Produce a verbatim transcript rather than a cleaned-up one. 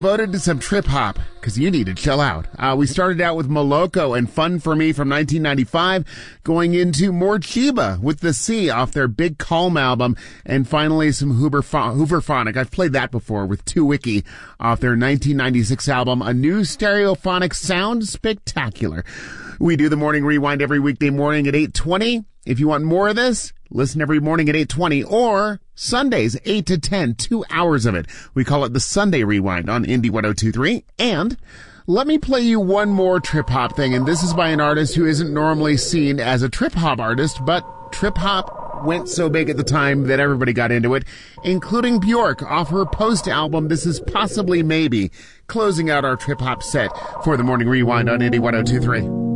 Voted to some trip hop, because you need to chill out. Uh, we started out with Moloko and Fun For Me from nineteen ninety-five, going into more Chiba with The Sea off their Big Calm album, and finally some Hoover Hooverphonic. I've played that before with Two Wiki off their nineteen ninety-six album, A New Stereophonic Sound Spectacular. We do the Morning Rewind every weekday morning at eight twenty. If you want more of this, listen every morning at eight twenty, or Sundays, eight to ten, two hours of it. We call it the Sunday Rewind on Indie one oh two point three. And let me play you one more trip-hop thing, and this is by an artist who isn't normally seen as a trip-hop artist, but trip-hop went so big at the time that everybody got into it, including Bjork off her post-album, This Is Possibly Maybe, closing out our trip-hop set for the Morning Rewind on Indie one oh two point three.